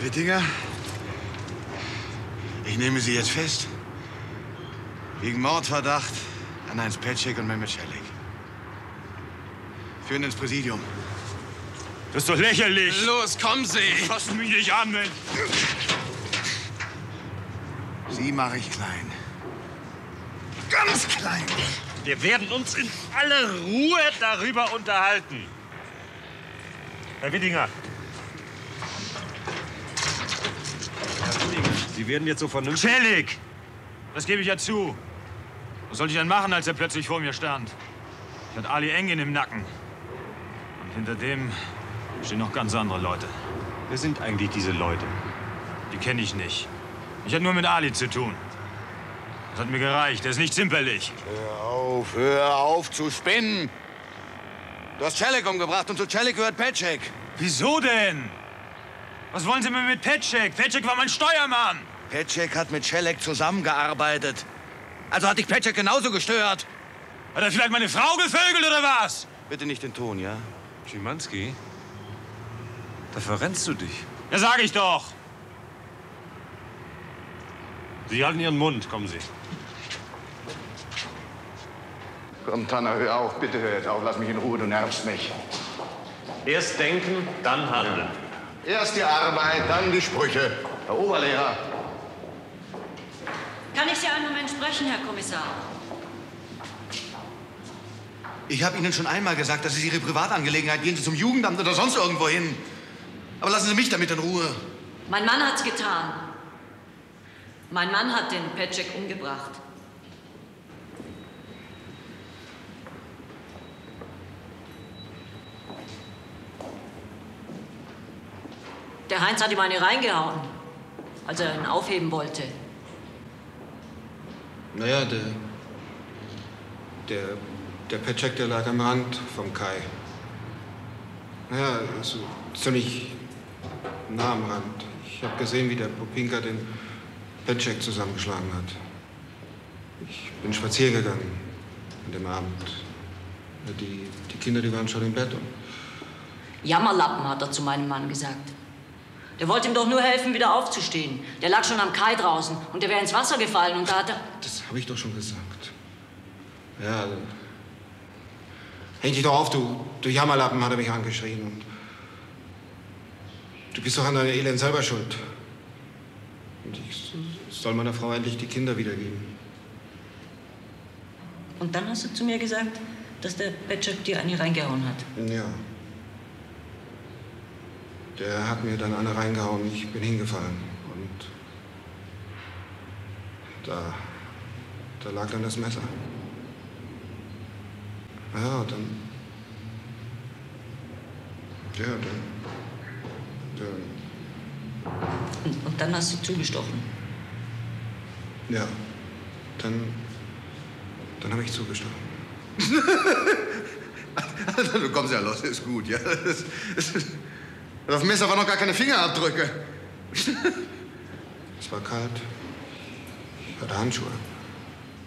Wittinger, ich nehme Sie jetzt fest. Wegen Mordverdacht an Heinz Petschek und Mehmet Celik. Führen ins Präsidium. Das ist doch lächerlich. Los, kommen Sie! Fassen mich nicht an, Mensch. Sie mache ich klein. Ganz klein. Wir werden uns in aller Ruhe darüber unterhalten. Herr Wittinger. Sie werden jetzt so vernünftig... Celik! Das gebe ich ja zu. Was sollte ich denn machen, als er plötzlich vor mir stand? Ich hatte Ali Engin im Nacken. Und hinter dem stehen noch ganz andere Leute. Wer sind eigentlich diese Leute? Die kenne ich nicht. Ich hatte nur mit Ali zu tun. Das hat mir gereicht. Der ist nicht zimperlich. Hör auf zu spinnen. Du hast Celik umgebracht und zu Celik gehört Petschek. Wieso denn? Was wollen Sie mir mit Petschek? Petschek war mein Steuermann. Petschek hat mit Celik zusammengearbeitet. Also hat dich Petschek genauso gestört. Hat er vielleicht meine Frau gevögelt oder was? Bitte nicht den Ton, ja? Schimanski, da verrennst du dich. Ja, sag ich doch. Sie halten Ihren Mund, kommen Sie. Komm, Tanner, hör auf. Bitte hör jetzt auf. Lass mich in Ruhe, du nervst mich. Erst denken, dann handeln. Erst die Arbeit, dann die Sprüche. Herr Oberlehrer. Kann ich Sie einen Moment sprechen, Herr Kommissar? Ich habe Ihnen schon einmal gesagt, das ist Ihre Privatangelegenheit. Gehen Sie zum Jugendamt oder sonst irgendwo hin. Aber lassen Sie mich damit in Ruhe. Mein Mann hat's getan. Mein Mann hat den Petschek umgebracht. Der Heinz hat ihm eine reingehauen, als er ihn aufheben wollte. Naja, der Petschek, der lag am Rand vom Kai. Naja, so ziemlich nah am Rand. Ich habe gesehen, wie der Popinka den Petschek zusammengeschlagen hat. Ich bin spazieren gegangen an dem Abend. Die Kinder, die waren schon im Bett. Jammerlappen, hat er zu meinem Mann gesagt. Der wollte ihm doch nur helfen, wieder aufzustehen. Der lag schon am Kai draußen und der wäre ins Wasser gefallen und da hat er... Das habe ich doch schon gesagt. Ja, häng dich doch auf, du Jammerlappen, hat er mich angeschrien. Und du bist doch an deiner Elend selber schuld. Und ich soll meiner Frau endlich die Kinder wiedergeben. Und dann hast du zu mir gesagt, dass der Petschek dir eine reingehauen hat. Ja. Der hat mir dann eine reingehauen. Ich bin hingefallen. Und da lag dann das Messer. Ja, dann... Ja, dann... Und dann hast du zugestochen. Ja, dann habe ich zugestochen. Du kommst ja los, ist gut, ja? Auf dem Messer waren noch gar keine Fingerabdrücke. Es war kalt. Ich hatte Handschuhe.